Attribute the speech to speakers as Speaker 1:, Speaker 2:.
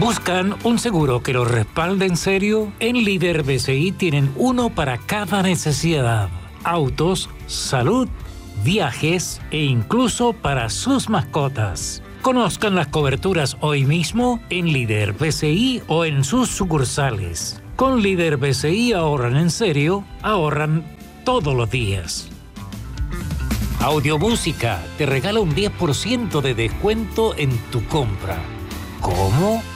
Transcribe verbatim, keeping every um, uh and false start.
Speaker 1: ¿Buscan un seguro que los respalde en serio? En Líder B C I tienen uno para cada necesidad. Autos, salud, viajes e incluso para sus mascotas. Conozcan las coberturas hoy mismo en Líder B C I o en sus sucursales. Con Líder B C I ahorran en serio, ahorran todos los días. Audiomúsica te regala un diez por ciento de descuento en tu compra. ¿Cómo?